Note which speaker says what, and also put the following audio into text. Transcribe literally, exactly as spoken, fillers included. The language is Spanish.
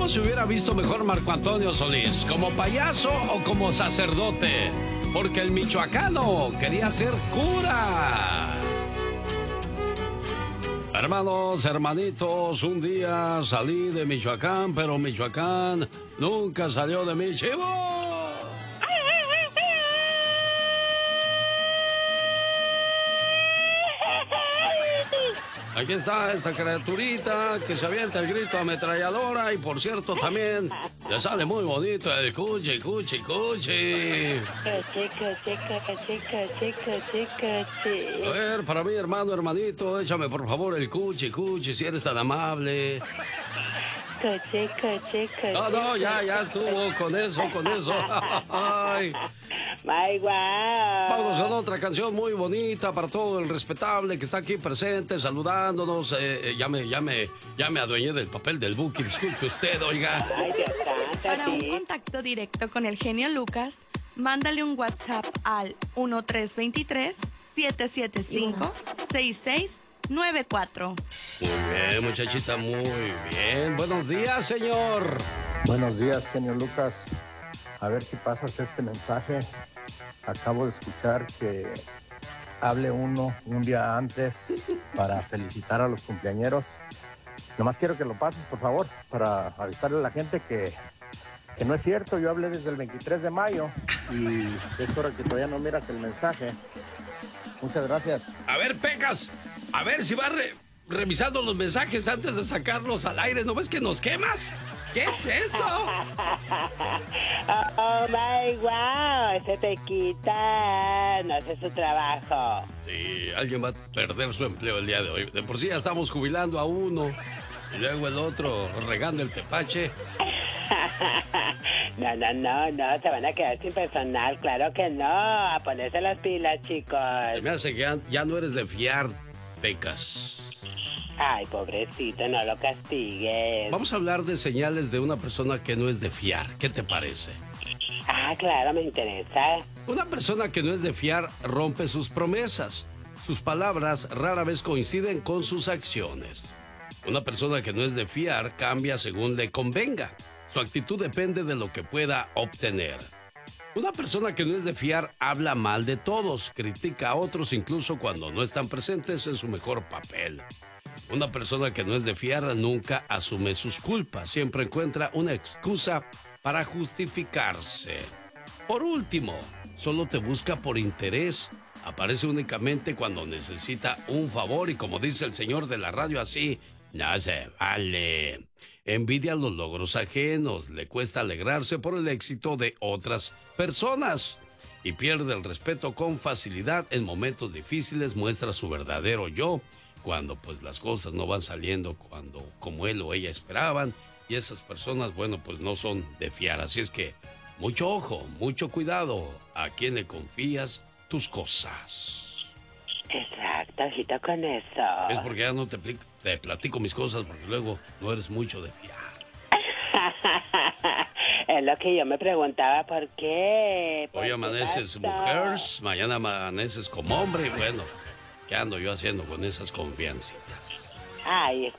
Speaker 1: ¿Cómo se hubiera visto mejor Marco Antonio Solís? ¿Como payaso o como sacerdote? Porque el michoacano quería ser cura. Hermanos, hermanitos, un día salí de Michoacán, pero Michoacán nunca salió de mi chivo. Aquí está esta criaturita que se avienta el grito ametralladora y por cierto también le sale muy bonito el cuchi, cuchi, cuchi.
Speaker 2: Cuchi, cuchi, cuchi, cuchi, cuchi, cuchi.
Speaker 1: A ver, para mí, hermano, hermanito, échame por favor el cuchi, cuchi, si eres tan amable.
Speaker 2: Cuchi, cuchi, cuchi.
Speaker 1: No, no, ya, ya estuvo con eso, con eso. Ay.
Speaker 2: Ay, guau.
Speaker 1: Vamos con otra canción muy bonita para todo el respetable que está aquí presente, saludándonos. Eh, eh, ya, me, ya, me, ya me adueñé del papel del Buki, disculpe usted, oiga.
Speaker 2: Ay, Dios santo,
Speaker 3: Para un
Speaker 2: sí.
Speaker 3: contacto directo con el genio Lucas, mándale un WhatsApp al uno tres dos tres, siete siete cinco, seis seis nueve cuatro.
Speaker 1: Muy bien, muchachita, muy bien. Buenos días, señor.
Speaker 4: Buenos días, genio Lucas. A ver si pasas este mensaje. Acabo de escuchar que hable uno un día antes para felicitar a los cumpleañeros. Nomás quiero que lo pases, por favor, para avisarle a la gente que, que no es cierto. Yo hablé desde el veintitrés de mayo y es hora que todavía no miras el mensaje. Muchas gracias.
Speaker 1: A ver, Pecas, a ver si va re- revisando los mensajes antes de sacarlos al aire. ¿No ves que nos quemas? ¿Qué es eso?
Speaker 2: Oh, my wow, se te quita, no hace su trabajo.
Speaker 1: Sí, alguien va a perder su empleo el día de hoy. De por sí ya estamos jubilando a uno y luego el otro regando el tepache.
Speaker 2: No, no, no, no, se van a quedar sin personal, claro que no, a ponerse las pilas, chicos.
Speaker 1: Se me hace que ya, ya no eres de fiar, Pecas.
Speaker 2: Ay, pobrecito, no lo castigues.
Speaker 1: Vamos a hablar de señales de una persona que no es de fiar. ¿Qué te parece?
Speaker 2: Ah, claro, me interesa.
Speaker 1: Una persona que no es de fiar rompe sus promesas. Sus palabras rara vez coinciden con sus acciones. Una persona que no es de fiar cambia según le convenga. Su actitud depende de lo que pueda obtener. Una persona que no es de fiar habla mal de todos, critica a otros incluso cuando no están presentes en su mejor papel. Una persona que no es de fiar nunca asume sus culpas, siempre encuentra una excusa para justificarse. Por último, solo te busca por interés. Aparece únicamente cuando necesita un favor y como dice el señor de la radio así, no se vale. Envidia los logros ajenos, le cuesta alegrarse por el éxito de otras personas y pierde el respeto con facilidad. En momentos difíciles muestra su verdadero yo, cuando pues las cosas no van saliendo cuando como él o ella esperaban, y esas personas, bueno, pues no son de fiar. Así es que mucho ojo, mucho cuidado a quién le confías tus cosas.
Speaker 2: Exacto, ojito con eso.
Speaker 1: Es porque ya no te, pli- te platico mis cosas porque luego no eres mucho de fiar.
Speaker 2: Es lo que yo me preguntaba, ¿por qué? ¿Por
Speaker 1: Hoy
Speaker 2: qué
Speaker 1: amaneces
Speaker 2: pasó?
Speaker 1: mujer, mañana amaneces como hombre y bueno, ¿qué ando yo haciendo con esas confiancitas?
Speaker 2: Ay, es